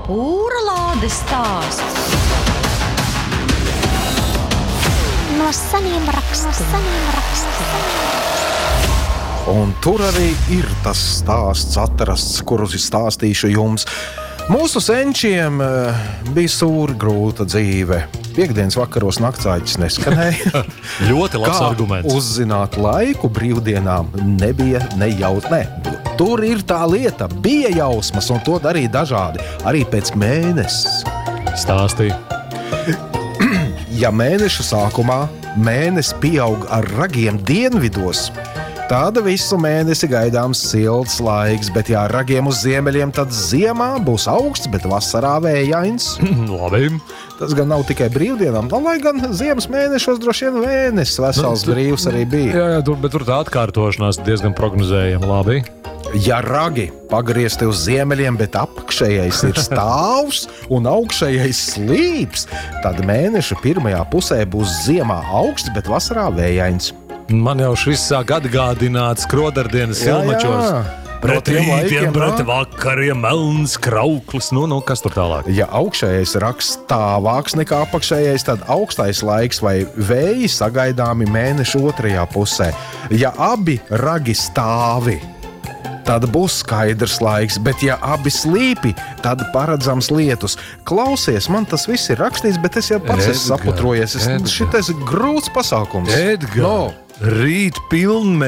Pūra lādes stāsts. No seniem rakstiem. Un tur arī ir tas stāsts atrasts, kurus es stāstīšu jums. Mūsu senčiem bija sūri grūta dzīve. Piektdienas vakaros naktsāķis neskanēja. Ļoti labs arguments. Kā uzzināt laiku brīvdienām nebija nejautnē. Tur ir tā lieta, bija jausmas, un to darīja dažādi. Arī pēc mēnesis. Stāstīja. Ja mēneša sākumā mēnesis pieaug ar ragiem dienvidos, tāda visu mēnesi gaidāms silts laiks, bet ja ar ragiem uz ziemeļiem, tad ziemā būs augsts, bet vasarā vējains. Labi. Tas gan nav tikai brīvdienām, lai gan ziemas mēnešos droši vien mēnesis vesels brīvs arī bija. Jā, bet tur tā atkārtošanās diezgan prognozējama. Labi. Ja ragi pagriezti uz ziemeļiem, bet apakšējais ir stāvs un augšējais slīps, tad mēneša pirmajā pusē būs ziemā augsts, bet vasarā vējains. Man jau šis sāk atgādināt skrodardienas silmačos. Pret rītiem, pret vakariem, melns krauklis. Kas tur tālāk? Ja augšējais rags stāvāks nekā apakšējais, tad augstais laiks vai vēji sagaidāmi mēneša otrajā pusē. Ja abi ragi stāvi, tad būs skaidrs laiks, bet ja abi slīpi, tad paredzams lietus. Klausies, man tas viss ir rakstīts, bet es jau pats esmu saputrojies. Šitais grūts pasākums. Edgar, rīt pilnmē.